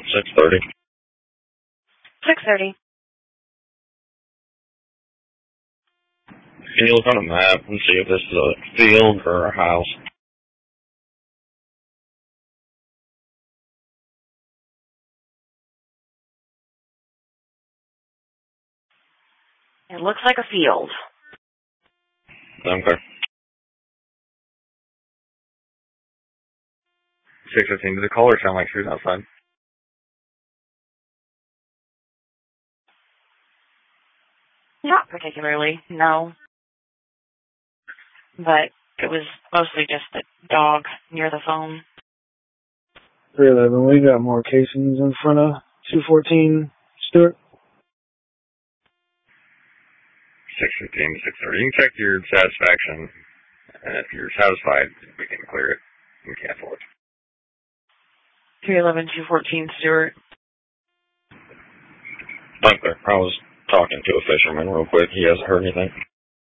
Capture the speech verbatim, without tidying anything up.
six thirty. six thirty. Can you look on a map and see if this is a field or a house? It looks like a field. Okay. six fifteen, did the caller sound like she was outside? Not particularly, no. But it was mostly just the dog near the phone. three eleven, we got more casings in front of two fourteen, Stuart. six fifteen to six thirty. You can check your satisfaction, and if you're satisfied, we can clear it and cancel it. three eleven, two fourteen, Stuart. Okay, I was talking to a fisherman real quick. He hasn't heard anything.